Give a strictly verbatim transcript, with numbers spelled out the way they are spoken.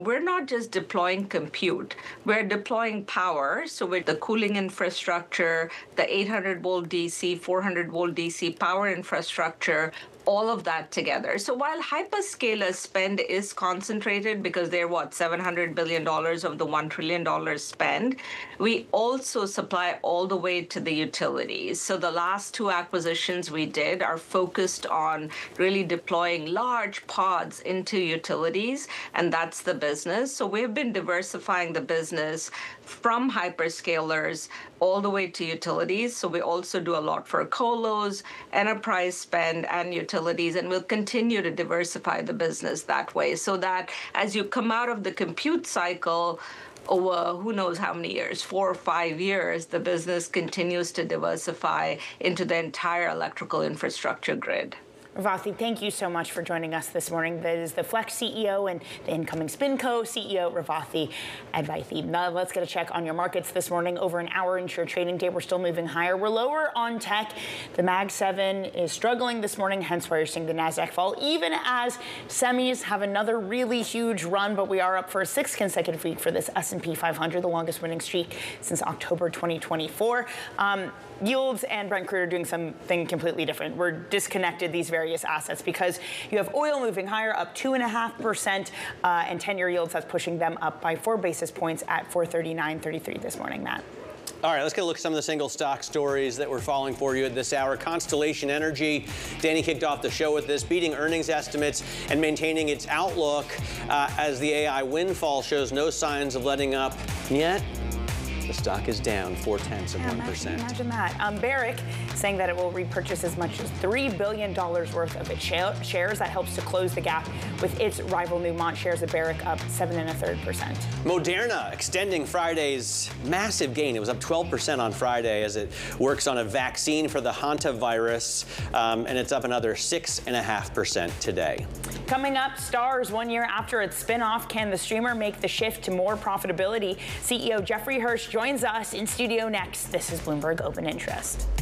We're not just deploying compute, we're deploying power. So with the cooling infrastructure, the eight hundred volt D C, four hundred volt D C power infrastructure, all of that together. So while hyperscaler spend is concentrated because they're what, seven hundred billion dollars of the one trillion dollars spend, we also supply all the way to the utilities. So the last two acquisitions we did are focused on really deploying large pods into utilities, and that's the business. So we've been diversifying the business from hyperscalers all the way to utilities. So we also do a lot for colos, enterprise spend, and utilities, and we'll continue to diversify the business that way so that as you come out of the compute cycle, over who knows how many years, four or five years, the business continues to diversify into the entire electrical infrastructure grid. Revathi, thank you so much for joining us this morning. That is the Flex C E O and the incoming SpinCo C E O, Revathi Advaithi. Now let's get a check on your markets this morning. Over an hour into your trading day, we're still moving higher. We're lower on tech. The Mag seven is struggling this morning, hence why you're seeing the NASDAQ fall, even as semis have another really huge run, but we are up for a sixth consecutive week for this S and P five hundred, the longest winning streak since October twenty twenty-four. Um, yields and Brent crude are doing something completely different. We're disconnected these various assets because you have oil moving higher, up two and a half percent, uh, and ten-year yields, that's pushing them up by four basis points at four thirty-nine thirty-three this morning, Matt. All right, let's get a look at some of the single stock stories that we're following for you at this hour. Constellation Energy, Danny kicked off the show with this, beating earnings estimates and maintaining its outlook uh, as the A I windfall shows no signs of letting up yet. The stock is down four tenths of one percent. Imagine, imagine that. Um, Barrick saying that it will repurchase as much as three billion dollars worth of its shares. That helps to close the gap with its rival Newmont shares at Barrick up seven and a third percent. Moderna extending Friday's massive gain. It was up twelve percent on Friday as it works on a vaccine for the hantavirus, um, and it's up another six and a half percent today. Coming up, Stars, one year after its spinoff, can the streamer make the shift to more profitability? C E O Jeffrey Hirsch joins us in studio next. This is Bloomberg Open Interest.